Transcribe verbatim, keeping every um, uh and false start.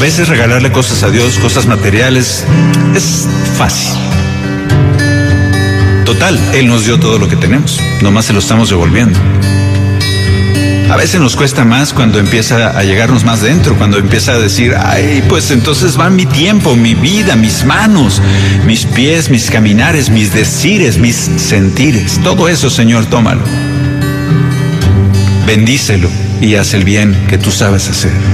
veces regalarle cosas a Dios, cosas materiales, es fácil. Total, Él nos dio todo lo que tenemos, nomás se lo estamos devolviendo. A veces nos cuesta más cuando empieza a llegarnos más dentro, cuando empieza a decir, ay, pues entonces va mi tiempo, mi vida, mis manos, mis pies, mis caminares, mis decires, mis sentires. Todo eso, Señor, tómalo. Bendícelo y haz el bien que tú sabes hacer.